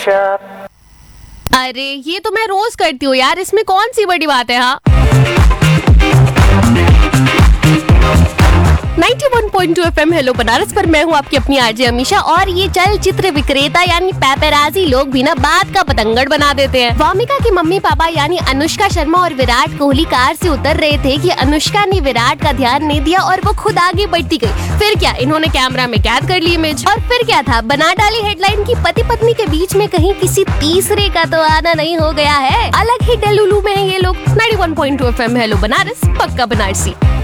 गपशप। अरे ये तो मैं रोज करती हूँ यार, इसमें कौन सी बड़ी बात है। हाँ 91.2 FM हेलो बनारस पर मैं हूँ आपकी अपनी आरजे अमीशा। और ये चलचित्र विक्रेता यानी पैपेराजी लोग भी ना बात का पतंगड़ बना देते हैं। वामिका के मम्मी पापा यानी अनुष्का शर्मा और विराट कोहली कार से उतर रहे थे कि अनुष्का ने विराट का ध्यान नहीं दिया और वो खुद आगे बढ़ती गई। फिर क्या, इन्होंने कैमरा में कैद कर ली इमेज। और फिर क्या था, बना डाली हेडलाइन की पति पत्नी के बीच में कहीं किसी तीसरे का तो आना नहीं हो गया है। अलग ही डेलुलू में है ये लोग। 91.2 FM हेलो बनारस, पक्का बनारसी।